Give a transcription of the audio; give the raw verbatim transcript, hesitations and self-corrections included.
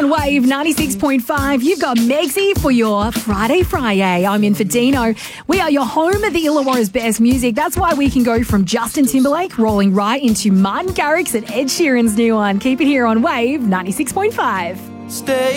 on Wave ninety-six point five. You've got Megsy for your Friday Friday. I'm in for Dino. We are your home of the Illawarra's best music. That's why we can go from Justin Timberlake rolling right into Martin Garrix and Ed Sheeran's new one. Keep it here on Wave ninety-six point five. Stay